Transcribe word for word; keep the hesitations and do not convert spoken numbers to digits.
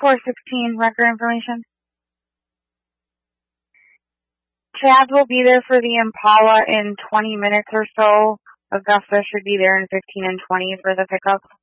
four sixteen, record information. Chad will be there for the Impala in twenty minutes or so. Augusta should be there in fifteen and twenty for the pickup.